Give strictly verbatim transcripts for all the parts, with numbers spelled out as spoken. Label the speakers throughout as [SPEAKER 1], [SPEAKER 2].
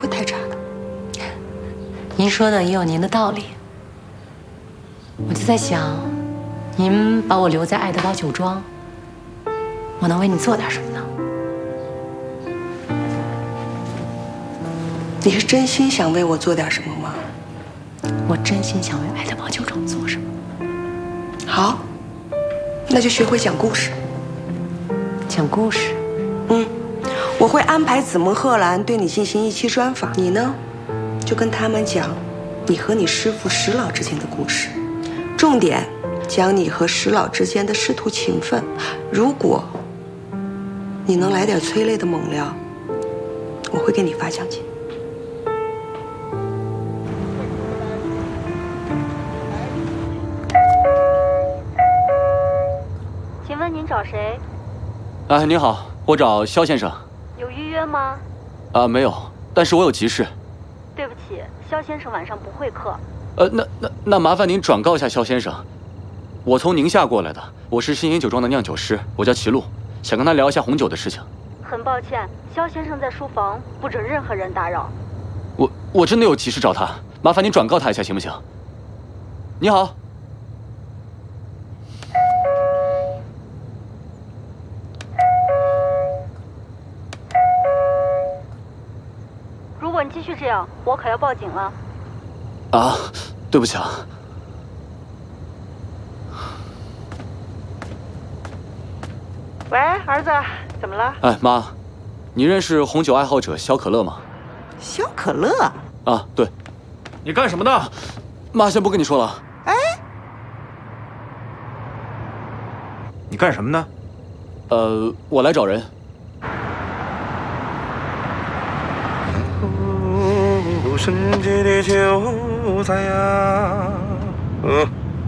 [SPEAKER 1] 不太差的。
[SPEAKER 2] 您说的也有您的道理。我就在想，您把我留在爱德堡酒庄，我能为你做点什么呢？
[SPEAKER 1] 你是真心想为我做点什么吗？
[SPEAKER 2] 我真心想为爱德堡酒庄做什么。
[SPEAKER 1] 好，那就学会讲故事。
[SPEAKER 2] 讲故事？
[SPEAKER 1] 嗯，我会安排子墨、贺兰对你进行一期专访，你呢，就跟他们讲你和你师父石老之间的故事，重点讲你和石老之间的师徒情分。如果你能来点催泪的猛料，我会给你发奖金。
[SPEAKER 3] 请问您找谁？
[SPEAKER 4] 啊，您好，我找肖先生。
[SPEAKER 3] 有预约吗？
[SPEAKER 4] 啊，没有，但是我有急事。
[SPEAKER 3] 对不起，肖先生晚上不会客。
[SPEAKER 4] 呃，那那那麻烦您转告一下肖先生，我从宁夏过来的，我是新兴酒庄的酿酒师，我叫齐路，想跟他聊一下红酒的事情。
[SPEAKER 3] 很抱歉，肖先生在书房，不准任何人打扰。
[SPEAKER 4] 我我真的有急事找他，麻烦您转告他一下行不行？你好。
[SPEAKER 3] 如果你继续这样，我可要报警了。
[SPEAKER 4] 啊，对不起啊。
[SPEAKER 5] 喂，儿子，怎么了？
[SPEAKER 4] 哎，妈，你认识红酒爱好者肖可乐吗？
[SPEAKER 5] 肖可乐？
[SPEAKER 4] 啊，对。
[SPEAKER 6] 你干什么呢？
[SPEAKER 4] 妈，先不跟你说了。
[SPEAKER 5] 哎，
[SPEAKER 6] 你干什么呢？
[SPEAKER 4] 呃，我来找人。
[SPEAKER 7] 圣洁的酒菜呀，嗯。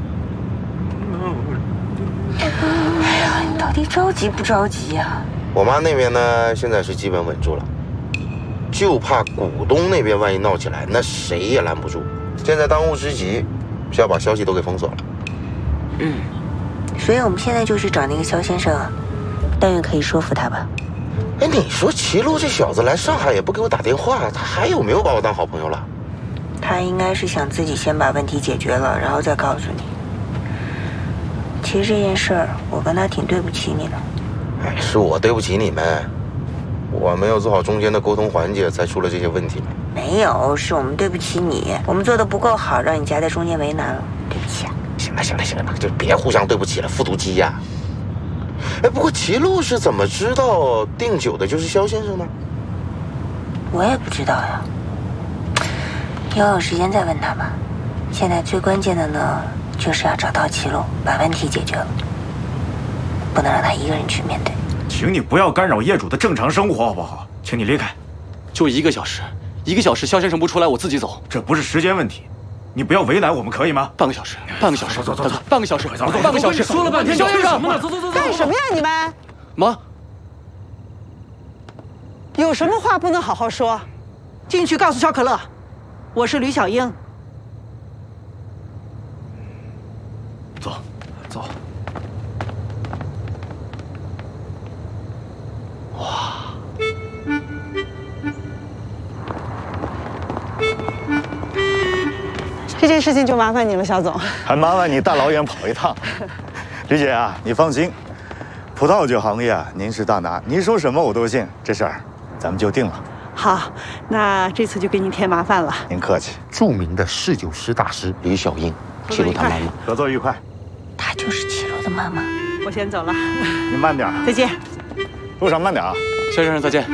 [SPEAKER 1] 哎呀，你到底着急不着急呀？
[SPEAKER 7] 我妈那边呢，现在是基本稳住了，就怕股东那边万一闹起来，那谁也拦不住。现在当务之急是要把消息都给封锁了。
[SPEAKER 1] 嗯，所以我们现在就去找那个肖先生，但愿可以说服他吧。
[SPEAKER 7] 哎，你说齐路这小子来上海也不给我打电话，他还有没有把我当好朋友了？
[SPEAKER 1] 他应该是想自己先把问题解决了，然后再告诉你。其实这件事儿，我跟他挺对不起你的。
[SPEAKER 7] 哎，是我对不起你们，我没有做好中间的沟通环节，才出了这些问题。
[SPEAKER 1] 没有，是我们对不起你，我们做的不够好，让你夹在中间为难了，对不起啊。
[SPEAKER 7] 行了行了行了，就别互相对不起了，复读机呀。哎，不过齐路是怎么知道订酒的就是肖先生呢？
[SPEAKER 1] 我也不知道呀，以后有时间再问他吧。现在最关键的呢，就是要找到齐路，把问题解决了，不能让他一个人去面对。
[SPEAKER 6] 请你不要干扰业主的正常生活，好不好？请你离开。
[SPEAKER 4] 就一个小时，一个小时，肖先生不出来，我自己走。
[SPEAKER 6] 这不是时间问题，你不要为难我们，可以吗？
[SPEAKER 4] 半个小时，半个小时，
[SPEAKER 6] 走走走，
[SPEAKER 4] 半个小时，
[SPEAKER 6] 走走，
[SPEAKER 4] 半个小时。
[SPEAKER 6] 说了半天，
[SPEAKER 4] 肖先生，
[SPEAKER 6] 走走走，
[SPEAKER 5] 干什么呀你们？
[SPEAKER 4] 妈，
[SPEAKER 5] 有什么话不能好好说？进去告诉肖可乐，我是吕小英。
[SPEAKER 6] 走，走。
[SPEAKER 4] 哇！
[SPEAKER 5] 这件事情就麻烦你了，肖总。
[SPEAKER 8] 还麻烦你大老远跑一趟。吕姐啊，你放心，葡萄酒行业啊，您是大拿，您说什么我都信。这事儿咱们就定了。
[SPEAKER 5] 好，那这次就给你添麻烦了。
[SPEAKER 8] 您客气。
[SPEAKER 7] 著名的侍酒师大师吕小英，齐路他妈妈，
[SPEAKER 8] 合作愉快。
[SPEAKER 1] 她就是齐路的妈妈。
[SPEAKER 5] 我先走了，
[SPEAKER 8] 您慢点，
[SPEAKER 5] 再见。
[SPEAKER 8] 路上慢点啊。
[SPEAKER 4] 肖先生再见。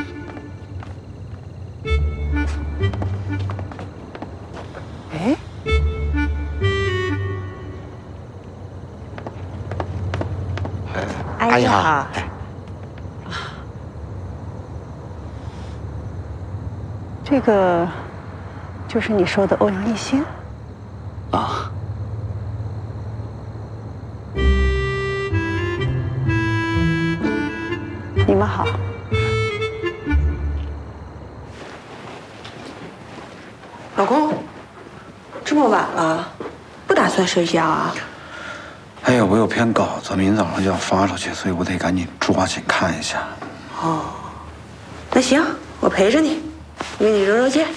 [SPEAKER 5] 哎。
[SPEAKER 7] 阿姨好。
[SPEAKER 5] 这个就是你说的欧阳一星
[SPEAKER 4] 啊。
[SPEAKER 5] 你们好。
[SPEAKER 1] 老公，这么晚了，不打算睡觉啊？
[SPEAKER 9] 哎呀，我有篇稿子，明天早上就要发出去，所以我得赶紧抓紧看一下。
[SPEAKER 1] 哦，那行，我陪着你，给你揉揉肩。